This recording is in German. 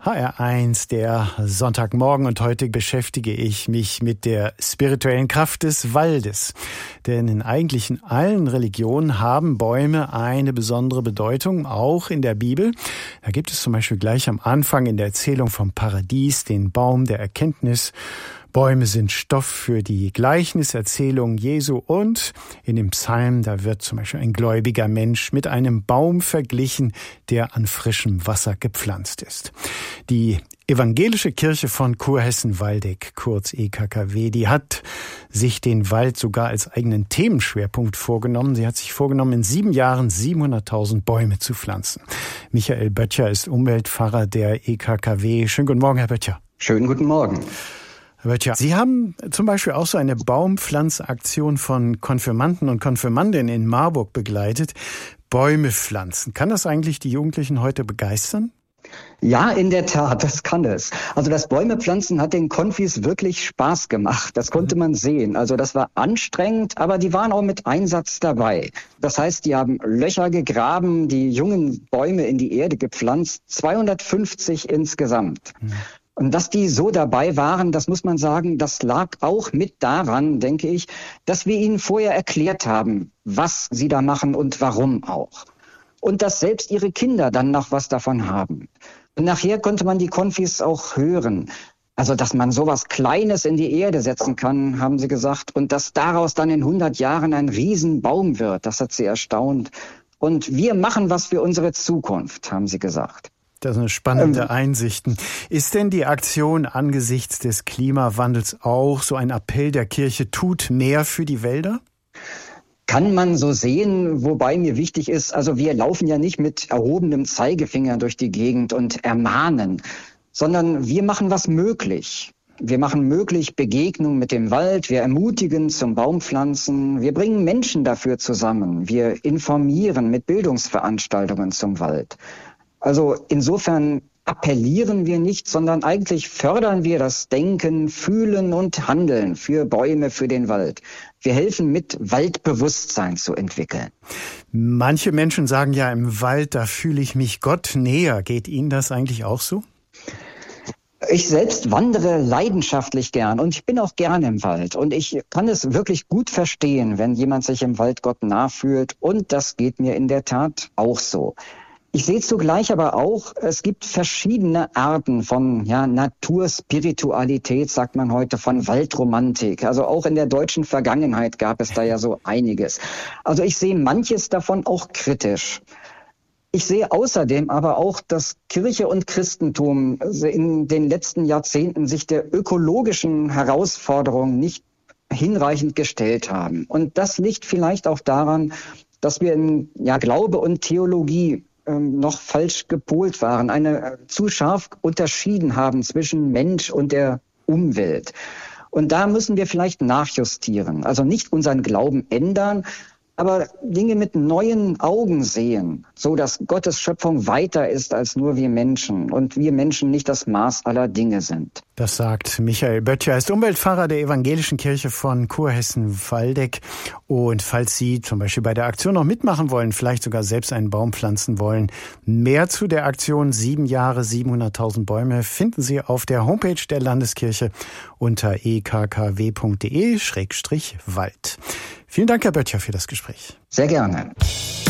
HR1, der Sonntagmorgen, und heute beschäftige ich mich mit der spirituellen Kraft des Waldes. Denn in eigentlich in allen Religionen haben Bäume eine besondere Bedeutung, auch in der Bibel. Da gibt es zum Beispiel gleich am Anfang in der Erzählung vom Paradies den Baum der Erkenntnis. Bäume sind Stoff für die Gleichniserzählung Jesu, und in dem Psalm, da wird zum Beispiel ein gläubiger Mensch mit einem Baum verglichen, der an frischem Wasser gepflanzt ist. Die Evangelische Kirche von Kurhessen-Waldeck, kurz EKKW, die hat sich den Wald sogar als eigenen Themenschwerpunkt vorgenommen. Sie hat sich vorgenommen, in 7 Jahren 700.000 Bäume zu pflanzen. Michael Böttcher ist Umweltpfarrer der EKKW. Schönen guten Morgen, Herr Böttcher. Schönen guten Morgen. Sie haben zum Beispiel auch so eine Baumpflanzaktion von Konfirmanden und Konfirmandinnen in Marburg begleitet. Bäume pflanzen. Kann das eigentlich die Jugendlichen heute begeistern? Ja, in der Tat, das kann es. Also das Bäumepflanzen hat den Konfis wirklich Spaß gemacht. Das konnte man sehen. Also das war anstrengend, aber die waren auch mit Einsatz dabei. Das heißt, die haben Löcher gegraben, die jungen Bäume in die Erde gepflanzt, 250 insgesamt. Und dass die so dabei waren, das muss man sagen, das lag auch mit daran, denke ich, dass wir ihnen vorher erklärt haben, was sie da machen und warum auch. Und dass selbst ihre Kinder dann noch was davon haben. Und nachher konnte man die Konfis auch hören. Also, dass man sowas Kleines in die Erde setzen kann, haben sie gesagt. Und dass daraus dann in 100 Jahren ein Riesenbaum wird, das hat sie erstaunt. Und wir machen was für unsere Zukunft, haben sie gesagt. Das sind spannende Einsichten. Ist denn die Aktion angesichts des Klimawandels auch so ein Appell der Kirche, tut mehr für die Wälder? Kann man so sehen, wobei mir wichtig ist, also wir laufen ja nicht mit erhobenem Zeigefinger durch die Gegend und ermahnen, sondern wir machen was möglich. Wir machen möglich Begegnung mit dem Wald, wir ermutigen zum Baumpflanzen, wir bringen Menschen dafür zusammen, wir informieren mit Bildungsveranstaltungen zum Wald. Also insofern appellieren wir nicht, sondern eigentlich fördern wir das Denken, Fühlen und Handeln für Bäume, für den Wald. Wir helfen mit, Waldbewusstsein zu entwickeln. Manche Menschen sagen ja, im Wald, da fühle ich mich Gott näher. Geht Ihnen das eigentlich auch so? Ich selbst wandere leidenschaftlich gern und ich bin auch gern im Wald. Und ich kann es wirklich gut verstehen, wenn jemand sich im Wald Gott nah fühlt. Und das geht mir in der Tat auch so. Ich sehe zugleich aber auch, es gibt verschiedene Arten von Naturspiritualität, sagt man heute, von Waldromantik. Also auch in der deutschen Vergangenheit gab es da ja so einiges. Also ich sehe manches davon auch kritisch. Ich sehe außerdem aber auch, dass Kirche und Christentum in den letzten Jahrzehnten sich der ökologischen Herausforderung nicht hinreichend gestellt haben. Und das liegt vielleicht auch daran, dass wir in Glaube und Theologie noch falsch gepolt waren, zu scharf unterschieden haben zwischen Mensch und der Umwelt. Und da müssen wir vielleicht nachjustieren. Also nicht unseren Glauben ändern, aber Dinge mit neuen Augen sehen, so dass Gottes Schöpfung weiter ist als nur wir Menschen und wir Menschen nicht das Maß aller Dinge sind. Das sagt Michael Böttcher, er ist Umweltpfarrer der Evangelischen Kirche von Kurhessen-Waldeck. Und falls Sie zum Beispiel bei der Aktion noch mitmachen wollen, vielleicht sogar selbst einen Baum pflanzen wollen, mehr zu der Aktion 7 Jahre 700.000 Bäume finden Sie auf der Homepage der Landeskirche unter ekkw.de/wald. Vielen Dank, Herr Böttcher, für das Gespräch. Sehr gerne.